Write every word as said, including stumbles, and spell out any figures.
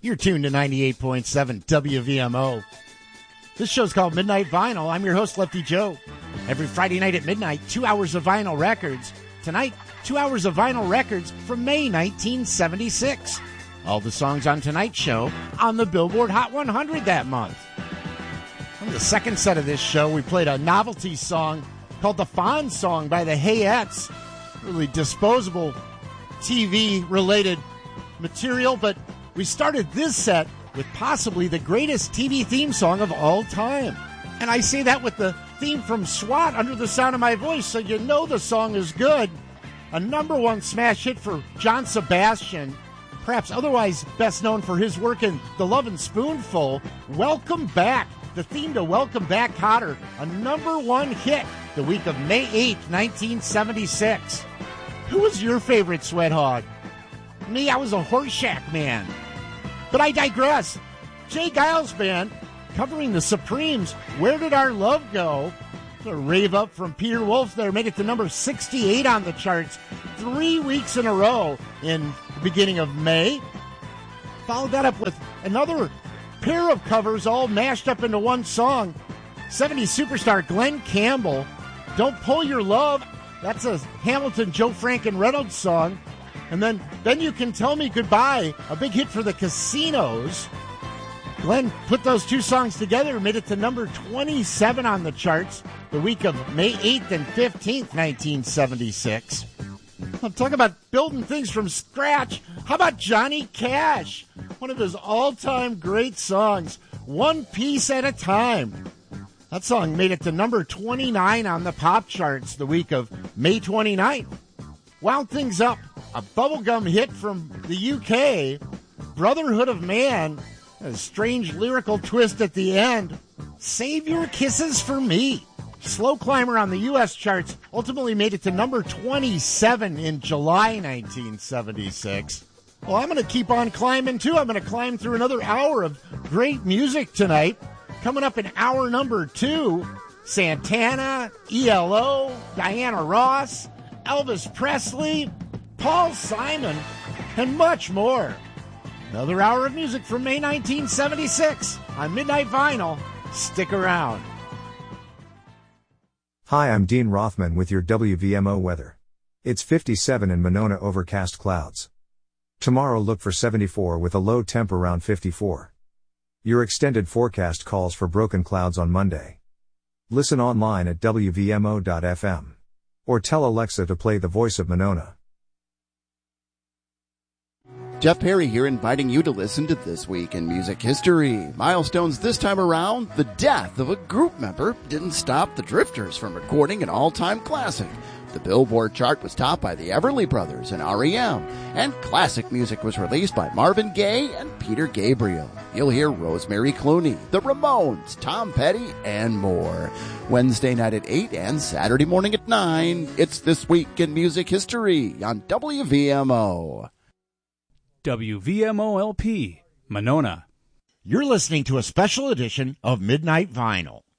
You're tuned to ninety-eight point seven W V M O. This show's called Midnight Vinyl. I'm your host, Lefty Joe. Every Friday night at midnight, two hours of vinyl records. Tonight, two hours of vinyl records from May nineteen seventy-six. All the songs on tonight's show on the Billboard Hot one hundred that month. On the second set of this show, we played a novelty song called The Fawn Song by the Hayettes. Really disposable T V-related material, but we started this set with possibly the greatest T V theme song of all time. And I say that with the theme from SWAT, Under the Sound of My Voice, so you know the song is good. A number one smash hit for John Sebastian, perhaps otherwise best known for his work in The Lovin' Spoonful. Welcome Back, the theme to Welcome Back Kotter, a number one hit the week of May eighth, nineteen seventy-six. Who was your favorite Sweat Hog? Me, I was a Horseshack man. But I digress. Jay Giles Band, covering the Supremes, Where Did Our Love Go? A rave up from Peter Wolf there, made it to number sixty-eight on the charts three weeks in a row in the beginning of May. Followed that up with another pair of covers all mashed up into one song. seventies superstar Glenn Campbell, Don't Pull Your Love. That's a Hamilton, Joe Frank, and Reynolds song. And then, then You Can Tell Me Goodbye, a big hit for the Casinos. Glenn put those two songs together and made it to number twenty-seven on the charts the week of May eighth and fifteenth, nineteen seventy-six. I'm talking about building things from scratch. How about Johnny Cash? One of his all-time great songs, One Piece at a Time. That song made it to number twenty-nine on the pop charts the week of May twenty-ninth. Wound things up, a bubblegum hit from the U K, Brotherhood of Man, a strange lyrical twist at the end, Save Your Kisses for Me. Slow climber on the U S charts, ultimately made it to number twenty-seven in July nineteen seventy-six. Well, I'm going to keep on climbing, too. I'm going to climb through another hour of great music tonight. Coming up in hour number two, Santana, E L O, Diana Ross, Elvis Presley, Paul Simon, and much more. Another hour of music from May nineteen seventy-six on Midnight Vinyl. Stick around. Hi, I'm Dean Rothman with your W V M O weather. It's fifty-seven in Monona, overcast clouds. Tomorrow look for seventy-four with a low temp around fifty-four. Your extended forecast calls for broken clouds on Monday. Listen online at W V M O dot F M. Or tell Alexa to play The Voice of Monona. Jeff Perry here, inviting you to listen to This Week in Music History. Milestones this time around, the death of a group member didn't stop the Drifters from recording an all-time classic. The Billboard chart was topped by the Everly Brothers and R E M, and classic music was released by Marvin Gaye and Peter Gabriel. You'll hear Rosemary Clooney, the Ramones, Tom Petty, and more. Wednesday night at eight and Saturday morning at nine, it's This Week in Music History on W V M O. W V M O L P, Monona. You're listening to a special edition of Midnight Vinyl.